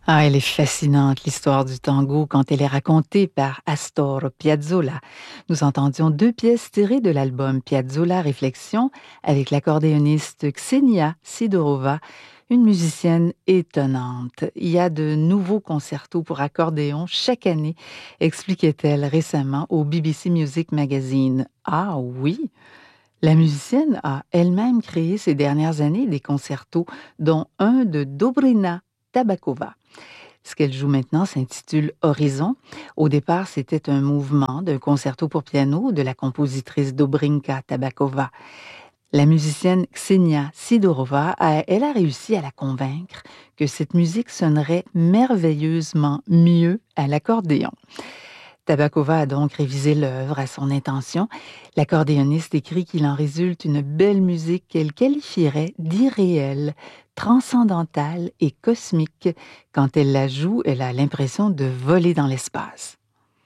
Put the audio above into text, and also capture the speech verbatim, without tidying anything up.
Ah, elle est fascinante, l'histoire du tango, quand elle est racontée par Astor Piazzolla. Nous entendions deux pièces tirées de l'album Piazzolla Réflexion avec l'accordéoniste Ksenia Sidorova, une musicienne étonnante. Il y a de nouveaux concertos pour accordéon chaque année, expliquait-elle récemment au B B C Music Magazine. Ah oui! La musicienne a elle-même créé ces dernières années des concertos, dont un de Dobrina Tabakova. Ce qu'elle joue maintenant s'intitule Horizon. Au départ, c'était un mouvement d'un concerto pour piano de la compositrice Dobrinka Tabakova. La musicienne Ksenia Sidorova, a- elle a réussi à la convaincre que cette musique sonnerait merveilleusement mieux à l'accordéon. Tabakova a donc révisé l'œuvre à son intention. L'accordéoniste écrit qu'il en résulte une belle musique qu'elle qualifierait d'irréelle, transcendantale et cosmique. Quand elle la joue, elle a l'impression de voler dans l'espace.